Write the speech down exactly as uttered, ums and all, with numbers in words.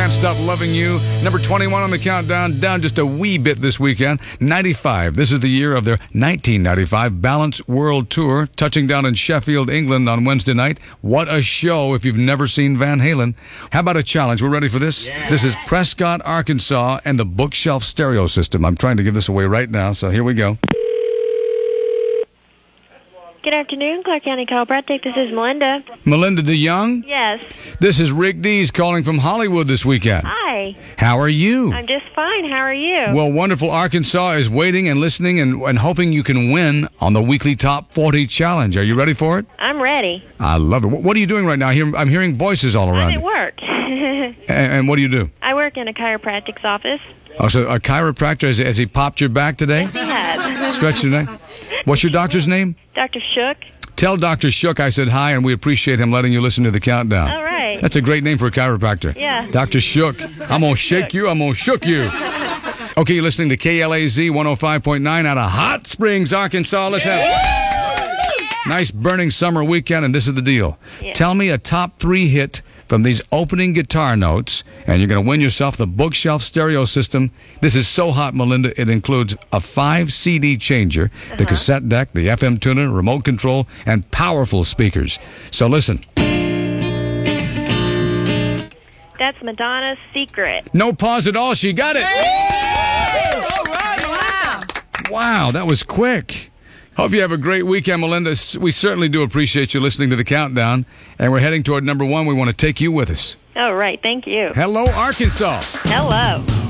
Can't Stop Loving You. Number twenty-one on the countdown, down just a wee bit this weekend. ninety-five. This is the year of their nineteen ninety-five Balance World Tour, touching down in Sheffield, England on Wednesday night. What a show if you've never seen Van Halen. How about a challenge? We're ready for this? Yeah. This is Prescott, Arkansas, and the Bookshelf Stereo System. I'm trying to give this away right now, so here we go. Good afternoon, Clark County Chiropractic. This is Melinda. Melinda DeYoung? Yes. This is Rick Dees calling from Hollywood this weekend. Hi. How are you? I'm just fine. How are you? Well, wonderful. Arkansas is waiting and listening and, and hoping you can win on the weekly Top forty Challenge. Are you ready for it? I'm ready. I love it. What, what are you doing right now? I hear, I'm hearing voices all around I'm at you. work. And, and what do you do? I work in a chiropractic's office. Oh, so a chiropractor, has, has he popped your back today? He has. Stretched your neck? What's your doctor's name? Doctor Shook. Tell Doctor Shook I said hi, and we appreciate him letting you listen to the countdown. All right. That's a great name for a chiropractor. Yeah. Doctor Shook. I'm going to shake you. I'm going to shook you. Okay, you're listening to K L A Z one oh five point nine out of Hot Springs, Arkansas. Let's have nice burning summer weekend, and this is the deal. Yeah. Tell me a top three hit from these opening guitar notes, and you're going to win yourself the Bookshelf Stereo System. This is so hot, Melinda. It includes a five C D changer, uh-huh. the cassette deck, the F M tuner, remote control, and powerful speakers. So listen. That's Madonna's Secret. No pause at all. She got it. All right, wow. Wow, that was quick. Hope you have a great weekend, Melinda. We certainly do appreciate you listening to the countdown. And we're heading toward number one. We want to take you with us. All right. Thank you. Hello, Arkansas. Hello.